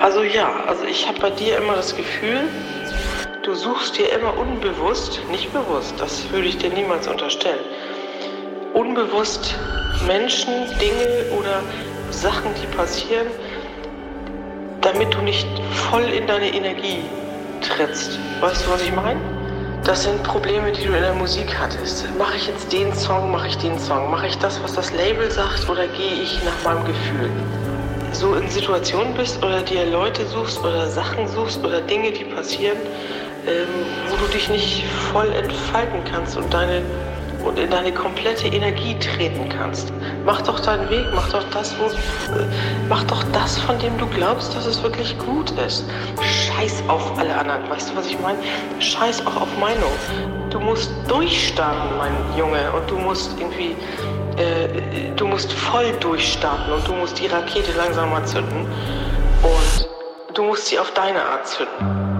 Also ich habe bei dir immer das Gefühl, du suchst dir immer unbewusst, nicht bewusst, das würde ich dir niemals unterstellen, unbewusst Menschen, Dinge oder Sachen, die passieren, damit du nicht voll in deine Energie trittst. Weißt du, was ich meine? Das sind Probleme, die du in der Musik hattest. Mache ich jetzt den Song, mache ich den Song? Mache ich das, was das Label sagt, oder gehe ich nach meinem Gefühl? So in Situationen bist oder dir Leute suchst oder Sachen suchst oder Dinge, die passieren, wo du dich nicht voll entfalten kannst und in deine komplette Energie treten kannst. Mach doch deinen Weg, mach doch das, von dem du glaubst, dass es wirklich gut ist. Scheiß auf alle anderen, weißt du, was ich meine? Scheiß auch auf Meinung. Du musst durchstarten, mein Junge, und du musst voll durchstarten und du musst die Rakete langsam mal zünden und du musst sie auf deine Art zünden.